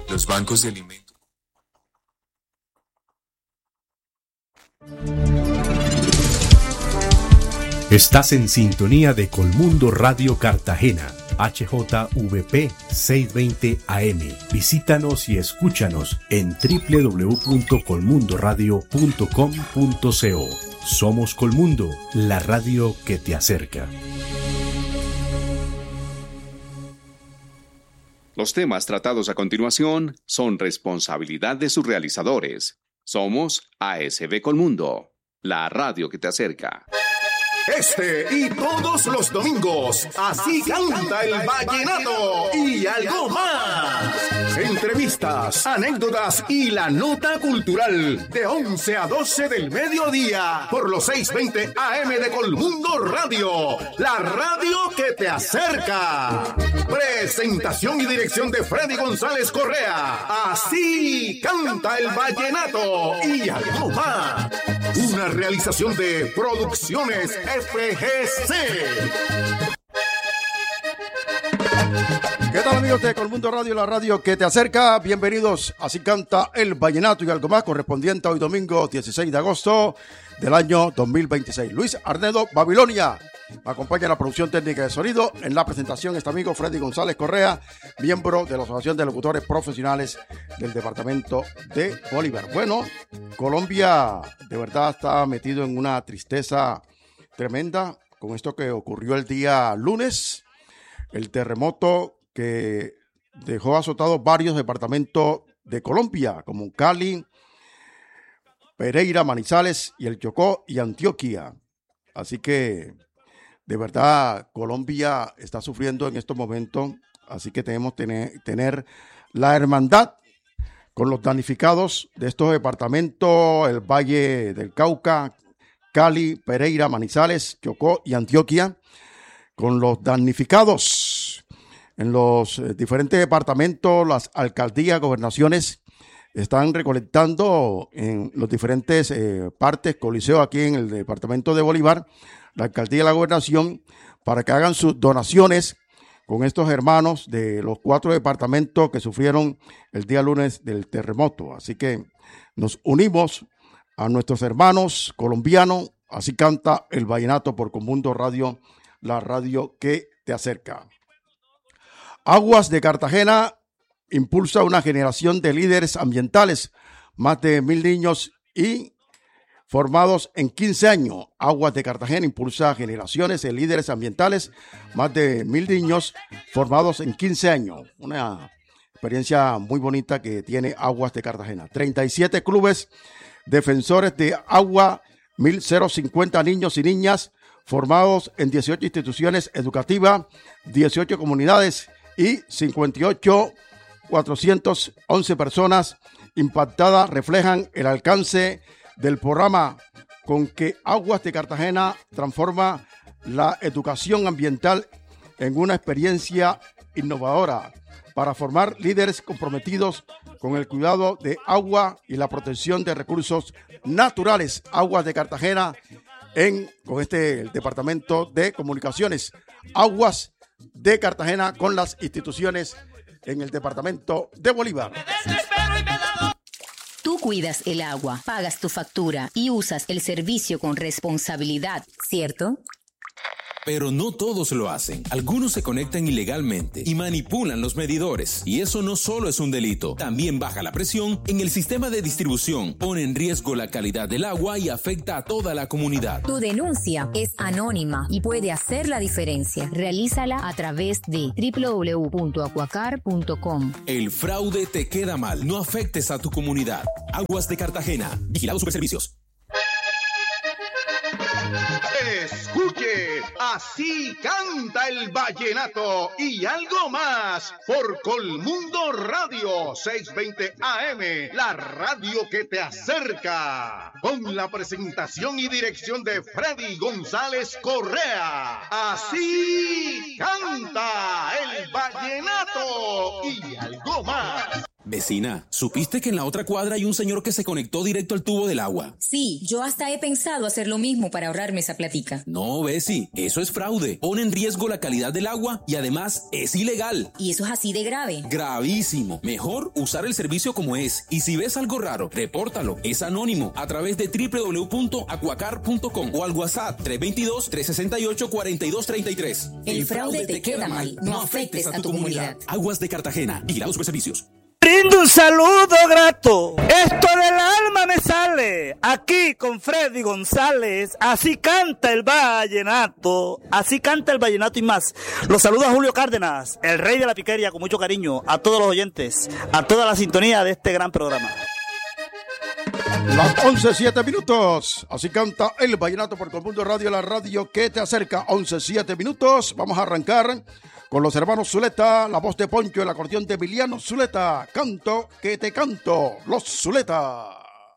Los bancos de alimentos. Estás en sintonía de Colmundo Radio Cartagena, HJVP 620 AM. Visítanos y escúchanos en www.colmundoradio.com.co. Somos Colmundo, la radio que te acerca. Los temas tratados a continuación son responsabilidad de sus realizadores. Somos ASB Colmundo, la radio que te acerca. Este y todos los domingos, así canta el vallenato y algo más. Entrevistas, anécdotas y la nota cultural de 11 a 12 del mediodía por los 620 AM de Colmundo Radio, la radio que te acerca. Presentación y dirección de Freddy González Correa. Así canta el vallenato y algo más. Una realización de Producciones FGC. ¿Qué tal, amigos de Colmundo Radio, la radio que te acerca? Bienvenidos, así canta el vallenato y algo más, correspondiente a hoy domingo 16 de agosto del año 2026. Luis Arnedo Babilonia me acompaña en la producción técnica de sonido. En la presentación está amigo Freddy González Correa, miembro de la Asociación de Locutores Profesionales del Departamento de Bolívar. Bueno, Colombia de verdad está metido en una tristeza tremenda con esto que ocurrió el día lunes, el terremoto que dejó azotados varios departamentos de Colombia, como Cali, Pereira, Manizales y el Chocó y Antioquia. Así que de verdad Colombia está sufriendo en estos momentos, así que tenemos que tener la hermandad con los damnificados de estos departamentos, el Valle del Cauca, Cali, Pereira, Manizales, Chocó y Antioquia, con los damnificados en los diferentes departamentos. Las alcaldías, gobernaciones están recolectando en los diferentes partes, Coliseo aquí en el departamento de Bolívar, la alcaldía y la gobernación, para que hagan sus donaciones con estos hermanos de los 4 departamentos que sufrieron el día lunes del terremoto. Así que nos unimos a nuestros hermanos colombianos. Así canta el vallenato por Colmundo Radio, la radio que te acerca. Aguas de Cartagena impulsa una generación de líderes ambientales, más de 1,000 niños y formados en 15 años. Aguas de Cartagena impulsa generaciones de líderes ambientales, más de 1,000 niños formados en 15 años. Una experiencia muy bonita que tiene Aguas de Cartagena. 37 clubes defensores de agua, 1,050 niños y niñas formados en 18 instituciones educativas, 18 comunidades y 58,411 personas impactadas reflejan el alcance del programa con que Aguas de Cartagena transforma la educación ambiental en una experiencia innovadora para formar líderes comprometidos con el cuidado de agua y la protección de recursos naturales. Aguas de Cartagena el Departamento de Comunicaciones. Aguas de Cartagena con las instituciones en el Departamento de Bolívar. Tú cuidas el agua, pagas tu factura y usas el servicio con responsabilidad, ¿cierto? Pero no todos lo hacen. Algunos se conectan ilegalmente y manipulan los medidores. Y eso no solo es un delito, también baja la presión en el sistema de distribución, pone en riesgo la calidad del agua y afecta a toda la comunidad. Tu denuncia es anónima y puede hacer la diferencia. Realízala a través de www.acuacar.com. El fraude te queda mal. No afectes a tu comunidad. Aguas de Cartagena. Vigilados Superservicios. Escuche, así canta el vallenato y algo más por Colmundo Radio 620 AM, la radio que te acerca, con la presentación y dirección de Freddy González Correa. Así canta el vallenato y algo más. Vecina, ¿supiste que en la otra cuadra hay un señor que se conectó directo al tubo del agua? Sí, yo hasta he pensado hacer lo mismo para ahorrarme esa platica. No, Besi, eso es fraude. Pone en riesgo la calidad del agua y además es ilegal. ¿Y eso es así de grave? Gravísimo. Mejor usar el servicio como es. Y si ves algo raro, repórtalo. Es anónimo a través de www.aquacar.com o al WhatsApp 322-368-4233. El fraude te queda mal. No afectes a tu comunidad. Aguas de Cartagena. Vigilados por servicios. Brindo un saludo grato. Esto del alma me sale. Aquí con Freddy González. Así canta el vallenato. Así canta el vallenato y más. Los saluda Julio Cárdenas, el rey de la piquería, con mucho cariño a todos los oyentes, a toda la sintonía de este gran programa. Las 11:07 minutos. Así canta el vallenato por Colmundo Radio, la radio que te acerca. 11:07 minutos. Vamos a arrancar con los hermanos Zuleta, la voz de Poncho, el acordeón de Emiliano Zuleta. Canto que te canto, los Zuleta.